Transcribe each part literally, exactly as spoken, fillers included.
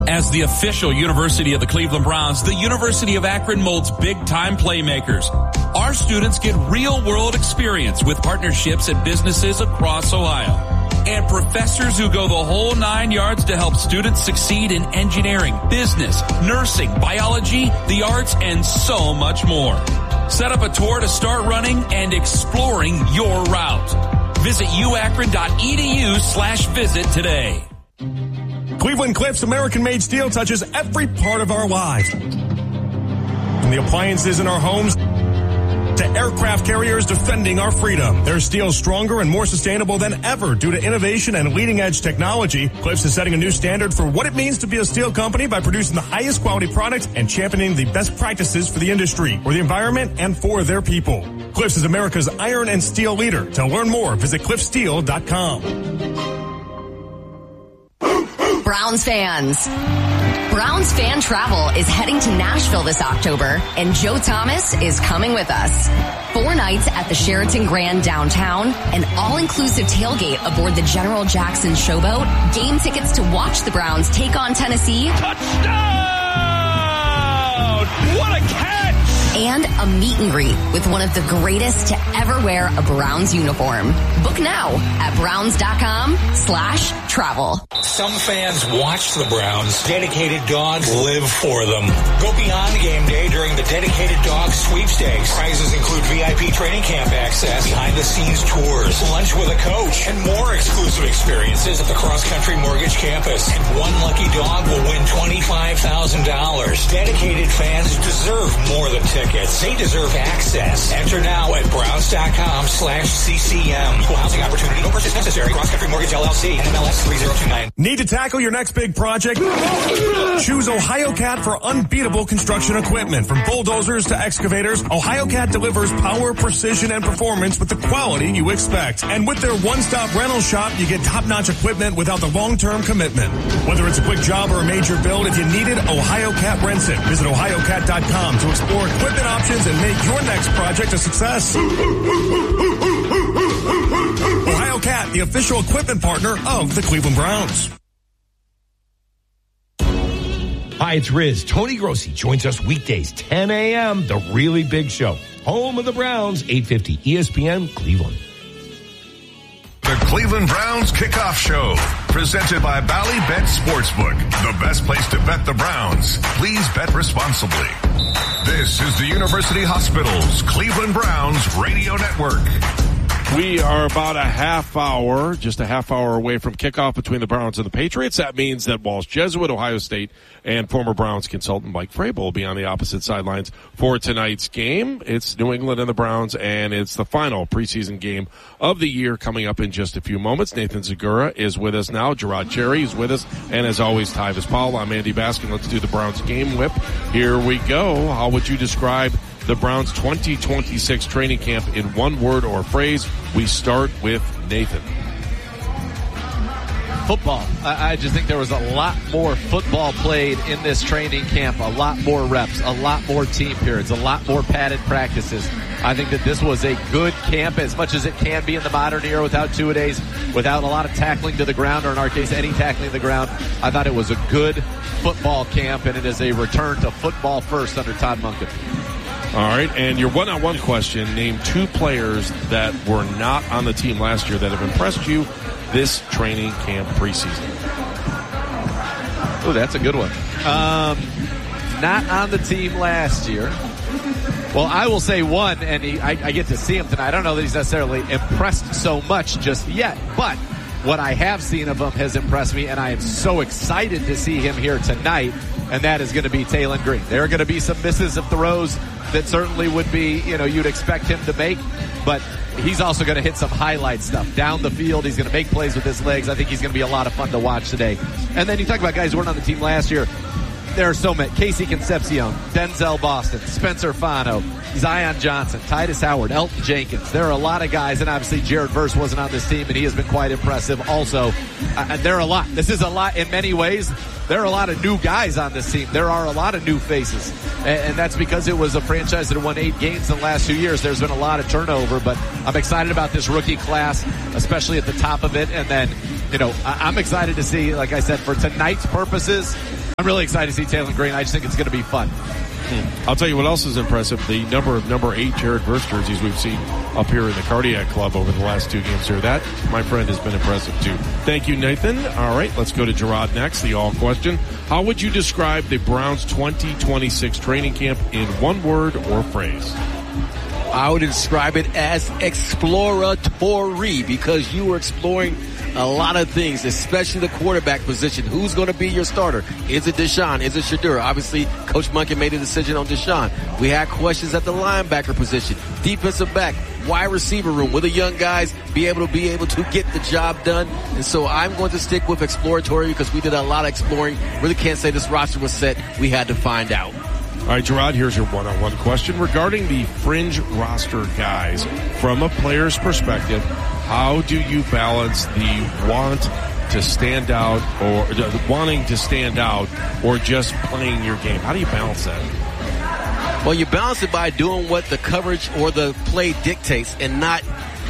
As the official university of the Cleveland Browns, the University of Akron molds big-time playmakers. Our students get real-world experience with partnerships at businesses across Ohio. And professors who go the whole nine yards to help students succeed in engineering, business, nursing, biology, the arts, and so much more. Set up a tour to start running and exploring your route. Visit uakron.edu slash visit today. Cleveland Cliffs American-made steel touches every part of our lives. From the appliances in our homes to aircraft carriers defending our freedom. Their steel is stronger and more sustainable than ever due to innovation and leading-edge technology. Cliffs is setting a new standard for what it means to be a steel company by producing the highest quality products and championing the best practices for the industry, for the environment, and for their people. Cliffs is America's iron and steel leader. To learn more, visit cliff steel dot com. Browns fans. Browns Fan Travel is heading to Nashville this October, and Joe Thomas is coming with us. Four nights at the Sheraton Grand downtown, an all-inclusive tailgate aboard the General Jackson Showboat, game tickets to watch the Browns take on Tennessee. Touchdown! What a catch! And a meet and greet with one of the greatest to ever wear a Browns uniform. Book now at browns.com slash travel. Some fans watch the Browns. Dedicated dogs live for them. Go beyond game day during the Dedicated Dog Sweepstakes. Prizes include V I P training camp access, behind-the-scenes tours, lunch with a coach, and more exclusive experiences at the Cross Country Mortgage Campus. And one lucky dog will win twenty-five thousand dollars. Dedicated fans deserve more than tickets. They deserve access. Enter now at browns.com slash CCM. Equal housing opportunity. No purchase necessary. Cross Country Mortgage L L C. N M L S three zero two nine. Need to tackle your next big project? Choose Ohio Cat for unbeatable construction equipment. From bulldozers to excavators, Ohio Cat delivers power, precision, and performance with the quality you expect. And with their one-stop rental shop, you get top-notch equipment without the long-term commitment. Whether it's a quick job or a major build, if you need it, Ohio Cat rents it. Visit ohio cat dot com to explore equipment options and make your next project a success. Ohio Cat, the official equipment partner of the Cleveland Browns. Hi, it's Riz. Tony Grossi joins us weekdays, ten a.m., The Really Big Show. Home of the Browns, eight fifty E S P N, Cleveland. The Cleveland Browns Kickoff Show, presented by Bally Bet Sportsbook, the best place to bet the Browns. Please bet responsibly. This is the University Hospital's Cleveland Browns Radio Network. We are about a half hour, just a half hour away from kickoff between the Browns and the Patriots. That means that Walsh Jesuit, Ohio State, and former Browns consultant Mike Vrabel will be on the opposite sidelines for tonight's game. It's New England and the Browns, and it's the final preseason game of the year coming up in just a few moments. Nathan Zagura is with us now. Gerard Cherry is with us. And as always, Tyvis Powell. I'm Andy Baskin. Let's do the Browns game whip. Here we go. How would you describe the Browns twenty twenty-six training camp in one word or phrase? We start with Nathan. Football. I, I just think there was a lot more football played in this training camp, a lot more reps, a lot more team periods, a lot more padded practices. I think that this was a good camp, as much as it can be in the modern era without two-a-days, without a lot of tackling to the ground, or in our case, any tackling to the ground. I thought it was a good football camp, and it is a return to football first under Todd Monken. All right, and your one-on-one question, name two players that were not on the team last year that have impressed you this training camp preseason. Oh, that's a good one. Um, not on the team last year. Well, I will say one, and he, I, I get to see him tonight. I don't know that he's necessarily impressed so much just yet, but what I have seen of him has impressed me, and I am so excited to see him here tonight, and that is going to be Taylon Green. There are going to be some misses of throws that certainly would be, you know, you'd expect him to make, but he's also going to hit some highlight stuff down the field. He's going to make plays with his legs. I think he's going to be a lot of fun to watch today. And then you talk about guys who weren't on the team last year. There are so many. Casey Concepcion, Denzel Boston, Spencer Fano, Zion Johnson, Titus Howard, Elton Jenkins. There are a lot of guys, and obviously Jared Verse wasn't on this team, and he has been quite impressive also. Uh, there are a lot. This is a lot in many ways. There are a lot of new guys on this team. There are a lot of new faces, and, and that's because it was a franchise that won eight games in the last two years. There's been a lot of turnover, but I'm excited about this rookie class, especially at the top of it. And then, you know, I, I'm excited to see, like I said, for tonight's purposes, I'm really excited to see Taylor Green. I just think it's going to be fun. I'll tell you what else is impressive. The number of number eight Jared Verse jerseys we've seen up here in the Cardiac Club over the last two games here. That, my friend, has been impressive too. Thank you, Nathan. All right, let's go to Gerard next, the all question. How would you describe the Browns twenty twenty-six training camp in one word or phrase? I would describe it as exploratory, because you were exploring a lot of things, especially the quarterback position. Who's going to be your starter? Is it Deshaun? Is it Shedeur? Obviously, Coach Monken made a decision on Deshaun. We had questions at the linebacker position, defensive back, wide receiver room. Will the young guys be able to be able to get the job done? And so I'm going to stick with exploratory because we did a lot of exploring. Really can't say this roster was set. We had to find out. All right, Gerard, here's your one-on-one question regarding the fringe roster guys. From a player's perspective, how do you balance the want to stand out or uh, wanting to stand out or just playing your game? How do you balance that? Well, you balance it by doing what the coverage or the play dictates and not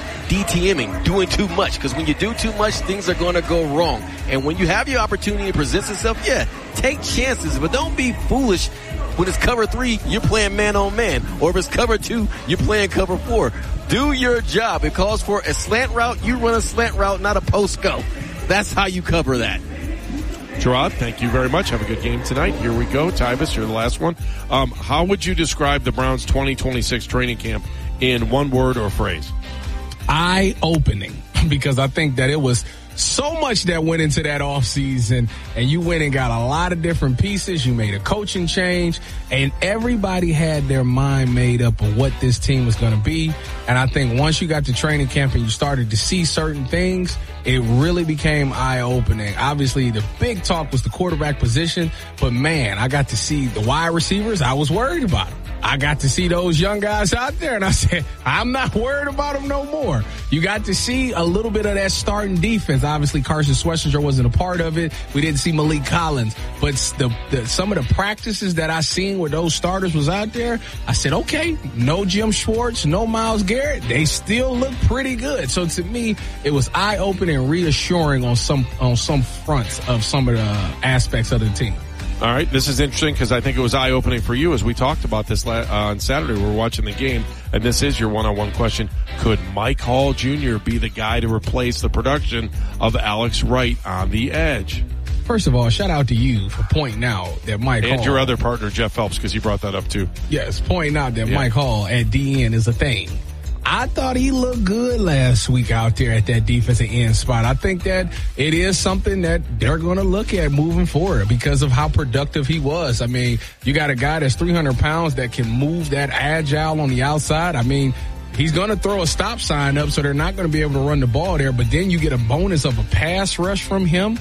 DTMing, doing too much. Because when you do too much, things are going to go wrong. And when you have your opportunity to present itself, yeah, take chances, but don't be foolish. When it's cover three, you're playing man on man. Or if it's cover two, you're playing cover four. Do your job. It calls for a slant route. You run a slant route, not a post go. That's how you cover that. Gerard, thank you very much. Have a good game tonight. Here we go. Tybus, you're the last one. Um, how would you describe the Browns twenty twenty-six training camp in one word or phrase? Eye-opening, because I think that it was so much that went into that offseason, and you went and got a lot of different pieces. You made a coaching change, and everybody had their mind made up of what this team was going to be. And I think once you got to training camp and you started to see certain things, it really became eye-opening. Obviously, the big talk was the quarterback position, but man, I got to see the wide receivers. I was worried about them. I got to see those young guys out there, and I said, I'm not worried about them no more. You got to see a little bit of that starting defense. Obviously, Carson Schlesinger wasn't a part of it. We didn't see Malik Collins. But the, the, some of the practices that I seen where those starters was out there, I said, okay, no Jim Schwartz, no Myles Garrett. They still look pretty good. So to me, it was eye-opening and reassuring on some on some fronts of some of the aspects of the team. All right, this is interesting because I think it was eye-opening for you as we talked about this la- uh, on Saturday. We were watching the game, and this is your one-on-one question. Could Mike Hall Junior be the guy to replace the production of Alex Wright on the edge? First of all, shout out to you for pointing out that Mike and Hall. And your other partner, Jeff Phelps, because he brought that up too. Yes, pointing out that yeah. Mike Hall at D N is a thing. I thought he looked good last week out there at that defensive end spot. I think that it is something that they're going to look at moving forward because of how productive he was. I mean, you got a guy that's three hundred pounds that can move that agile on the outside. I mean, he's going to throw a stop sign up, so they're not going to be able to run the ball there. But then you get a bonus of a pass rush from him.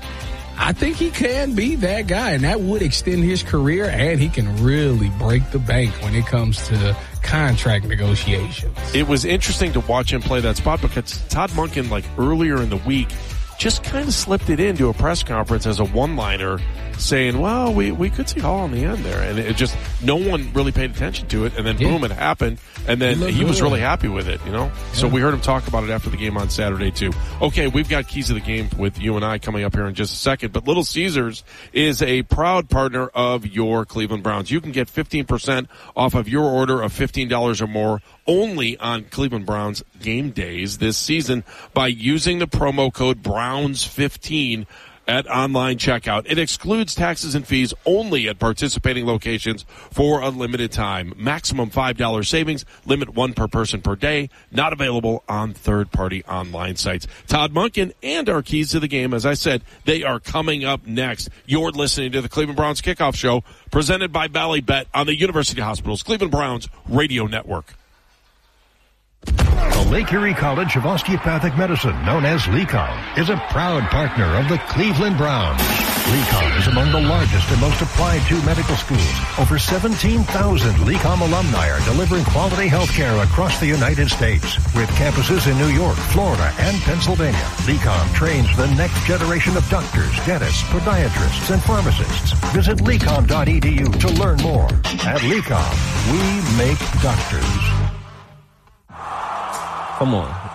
I think he can be that guy, and that would extend his career, and he can really break the bank when it comes to contract negotiations. It was interesting to watch him play that spot because Todd Monken, like earlier in the week, just kind of slipped it into a press conference as a one-liner saying, well, we, we could see Hall on the end there. And it just, no one really paid attention to it. And then yeah. boom, it happened. And then he, he was really happy with it, you know? Yeah. So we heard him talk about it after the game on Saturday too. Okay, we've got Keys of the Game with you and I coming up here in just a second. But Little Caesars is a proud partner of your Cleveland Browns. You can get fifteen percent off of your order of fifteen dollars or more only on Cleveland Browns game days this season by using the promo code Browns fifteen at online checkout. It excludes taxes and fees only at participating locations for a limited time. Maximum five dollars savings, limit one per person per day, not available on third-party online sites. Todd Monken and our Keys to the Game, as I said, they are coming up next. You're listening to the Cleveland Browns Kickoff Show, presented by Bally Bet on the University Hospitals Cleveland Browns Radio Network. The Lake Erie College of Osteopathic Medicine, known as LECOM, is a proud partner of the Cleveland Browns. LECOM is among the largest and most applied to medical schools. Over seventeen thousand LECOM alumni are delivering quality health care across the United States. With campuses in New York, Florida, and Pennsylvania, LECOM trains the next generation of doctors, dentists, podiatrists, and pharmacists. Visit lecom dot e d u to learn more. At LECOM, we make doctors. Come on.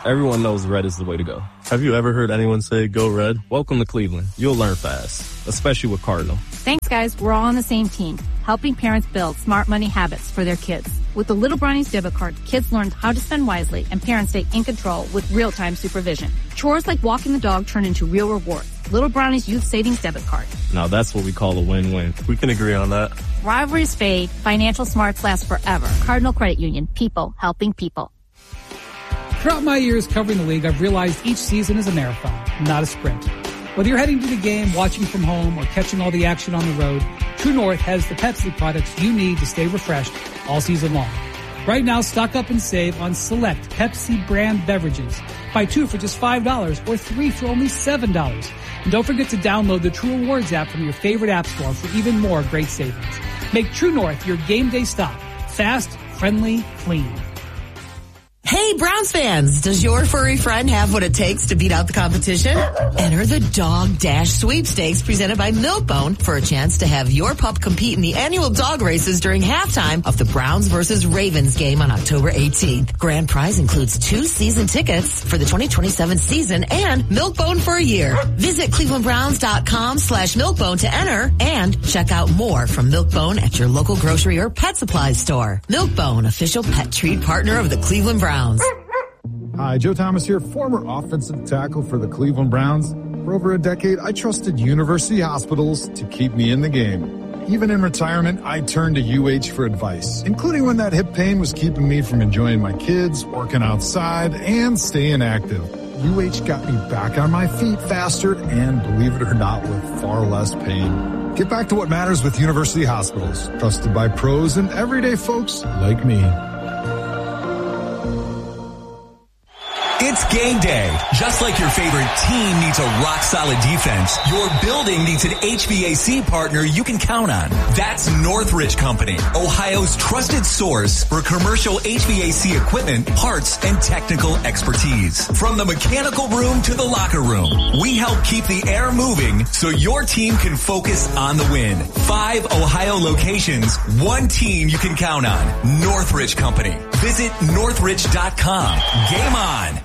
Everyone knows red is the way to go. Have you ever heard anyone say, go red? Welcome to Cleveland. You'll learn fast, especially with Cardinal. Thanks, guys. We're all on the same team, helping parents build smart money habits for their kids. With the Little Brownies debit card, kids learn how to spend wisely and parents stay in control with real-time supervision. Chores like walking the dog turn into real rewards. Little Brownies Youth Savings Debit Card. Now that's what we call a win-win. We can agree on that. Rivalries fade. Financial smarts last forever. Cardinal Credit Union. People helping people. Throughout my years covering the league, I've realized each season is a marathon, not a sprint. Whether you're heading to the game, watching from home, or catching all the action on the road, True North has the Pepsi products you need to stay refreshed all season long. Right now, stock up and save on select Pepsi brand beverages. Buy two for just five dollars or three for only seven dollars. And don't forget to download the True Rewards app from your favorite app store for even more great savings. Make True North your game day stop. Fast, friendly, clean. Hey, Browns fans, does your furry friend have what it takes to beat out the competition? Enter the Dog Dash Sweepstakes presented by Milk-Bone for a chance to have your pup compete in the annual dog races during halftime of the Browns versus Ravens game on October eighteenth. Grand prize includes two season tickets for the twenty twenty-seven season and Milk-Bone for a year. Visit clevelandbrowns.com slash Milk-Bone to enter and check out more from Milk-Bone at your local grocery or pet supply store. Milk-Bone, official pet treat partner of the Cleveland Browns. Hi, Joe Thomas here, former offensive tackle for the Cleveland Browns. For over a decade, I trusted university hospitals to keep me in the game. Even in retirement, I turned to U H for advice, including when that hip pain was keeping me from enjoying my kids, working outside, and staying active. U H got me back on my feet faster and, believe it or not, with far less pain. Get back to what matters with university hospitals, trusted by pros and everyday folks like me. It's game day. Just like your favorite team needs a rock-solid defense, your building needs an H V A C partner you can count on. That's Northridge Company, Ohio's trusted source for commercial H V A C equipment, parts, and technical expertise. From the mechanical room to the locker room, we help keep the air moving so your team can focus on the win. Five Ohio locations, one team you can count on. Northridge Company. Visit northridge dot com. Game on.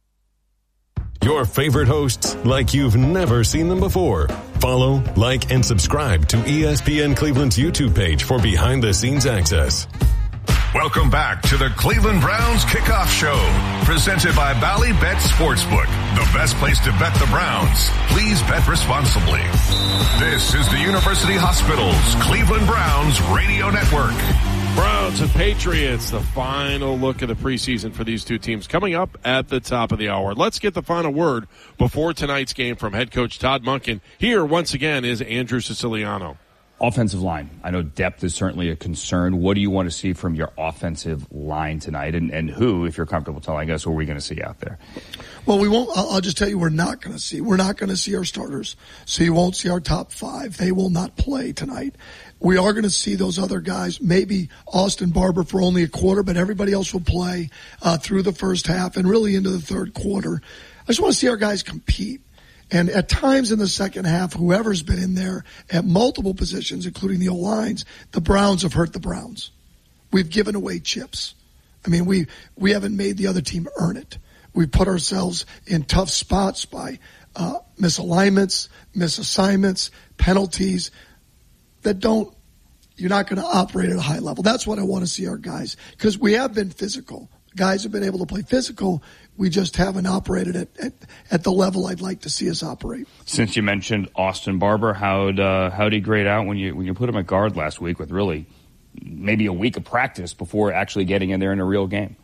Your favorite hosts like you've never seen them before. Follow, like, and subscribe to E S P N Cleveland's YouTube page for behind-the-scenes access. Welcome back to the Cleveland Browns Kickoff Show, presented by Ballybet Sportsbook, the best place to bet the Browns. Please bet responsibly. This is the University Hospitals Cleveland Browns Radio Network. Browns and Patriots, the final look at the preseason for these two teams coming up at the top of the hour. Let's get the final word before tonight's game from head coach Todd Monken. Here, once again, is Andrew Siciliano. Offensive line. I know depth is certainly a concern. What do you want to see from your offensive line tonight? And, and who, if you're comfortable telling us, who are we going to see out there? Well, we won't. I'll just tell you, we're not going to see. We're not going to see our starters. So you won't see our top five. They will not play tonight. We are going to see those other guys, maybe Austin Barber for only a quarter, but everybody else will play uh, through the first half and really into the third quarter. I just want to see our guys compete. And at times in the second half, whoever's been in there at multiple positions, including the O-lines, the Browns have hurt the Browns. We've given away chips. I mean, we, we haven't made the other team earn it. We put ourselves in tough spots by uh, misalignments, misassignments, penalties that don't, you're not going to operate at a high level. That's what I want to see our guys, because we have been physical. Guys have been able to play physical. We just haven't operated at, at, at the level I'd like to see us operate. Since you mentioned Austin Barber, how'd, uh, how'd he grade out when you when you put him at guard last week with really maybe a week of practice before actually getting in there in a real game?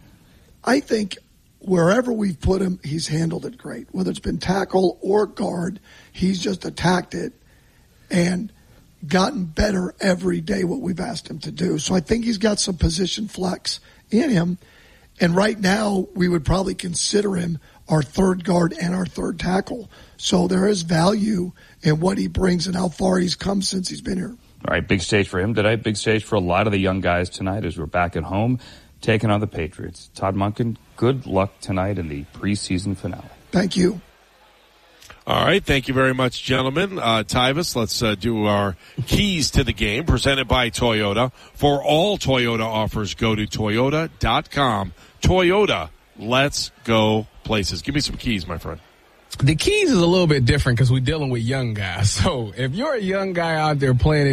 I think wherever we've put him, he's handled it great. Whether it's been tackle or guard, he's just attacked it and gotten better every day what we've asked him to do. So I think he's got some position flex in him. And right now, we would probably consider him our third guard and our third tackle. So there is value in what he brings and how far he's come since he's been here. All right, big stage for him today. Big stage for a lot of the young guys tonight as we're back at home taking on the Patriots. Todd Monken, good luck tonight in the preseason finale. Thank you. All right, thank you very much, gentlemen. Uh, Tyvis, let's uh, do our keys to the game presented by Toyota. For all Toyota offers, go to toyota dot com. Toyota, let's go places. Give me some keys, my friend. The keys is a little bit different because we're dealing with young guys. So if you're a young guy out there playing